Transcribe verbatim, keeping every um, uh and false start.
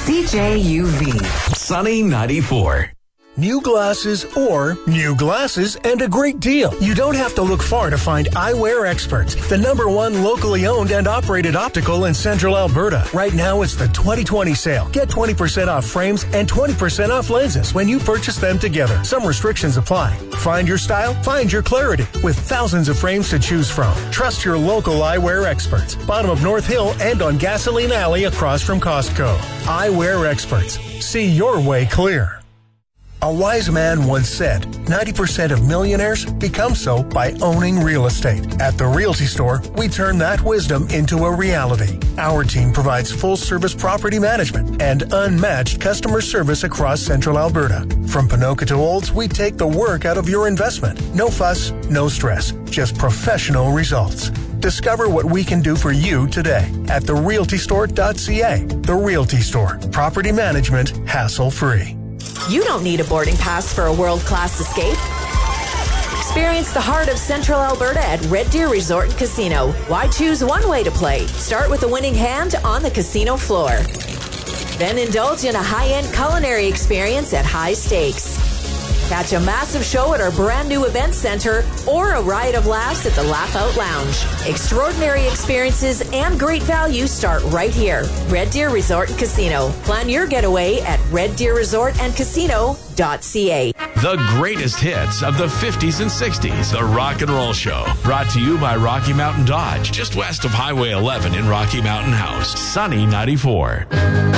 C J U V. Sunny ninety-four. New glasses or new glasses and a great deal. You don't have to look far to find Eyewear Experts, the number one locally owned and operated optical in Central Alberta. Right now, it's the twenty twenty sale. Get twenty percent off frames and twenty percent off lenses when you purchase them together. Some restrictions apply. Find your style, find your clarity with thousands of frames to choose from. Trust your local Eyewear Experts. Bottom of North Hill and on Gasoline Alley across from Costco. Eyewear Experts. See your way clear. A wise man once said, ninety percent of millionaires become so by owning real estate. At the Realty Store, we turn that wisdom into a reality. Our team provides full-service property management and unmatched customer service across Central Alberta. From Ponoka to Olds, we take the work out of your investment. No fuss, no stress, just professional results. Discover what we can do for you today at the realty store dot c a. The Realty Store. Property management, hassle-free. You don't need a boarding pass for a world-class escape. Experience the heart of Central Alberta at Red Deer Resort and Casino. Why choose one way to play? Start with a winning hand on the casino floor. Then indulge in a high-end culinary experience at High Stakes. Catch a massive show at our brand new event center or a riot of laughs at the Laugh Out Lounge. Extraordinary experiences and great value start right here. Red Deer Resort and Casino. Plan your getaway at red deer resort and casino dot c a. The greatest hits of the fifties and sixties. The Rock and Roll Show. Brought to you by Rocky Mountain Dodge, just west of Highway eleven in Rocky Mountain House. Sunny ninety-four.